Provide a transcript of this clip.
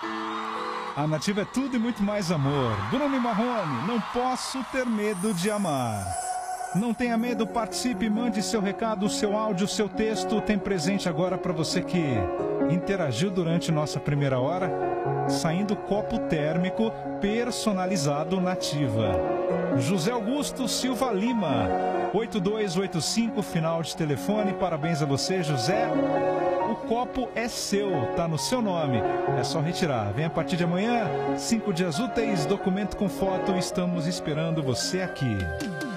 A Nativa é tudo e muito mais amor. Bruno e Marrone, não posso ter medo de amar. Não tenha medo, participe, mande seu recado, seu áudio, seu texto. Tem presente agora para você que interagiu durante nossa primeira hora, saindo copo térmico personalizado Nativa. José Augusto Silva Lima, 8285, final de telefone. Parabéns a você, José. O copo é seu, tá no seu nome. É só retirar. Vem a partir de amanhã, 5 dias úteis, documento com foto. Estamos esperando você aqui.